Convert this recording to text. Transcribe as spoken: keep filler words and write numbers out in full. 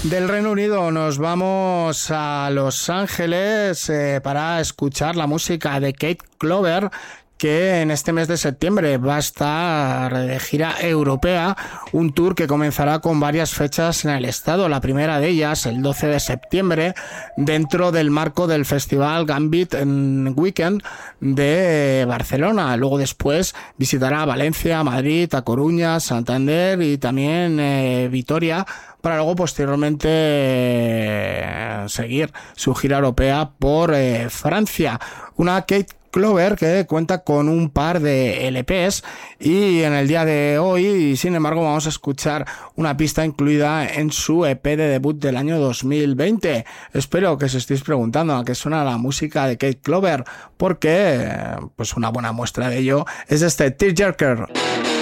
Del Reino Unido nos vamos a Los Ángeles eh, para escuchar la música de Kate Clover, que en este mes de septiembre va a estar de gira europea, un tour que comenzará con varias fechas en el estado. La primera de ellas, el doce de septiembre, dentro del marco del Festival Gambit Weekend de Barcelona. Luego después visitará Valencia, Madrid, A Coruña, Santander y también eh, Vitoria, para luego posteriormente eh, seguir su gira europea por eh, Francia. Una Kate Clover que cuenta con un par de L Pes, y en el día de hoy, sin embargo, vamos a escuchar una pista incluida en su E P de debut del año dos mil veinte. Espero que os estéis preguntando a qué suena la música de Kate Clover, porque pues una buena muestra de ello es este Tearjerker.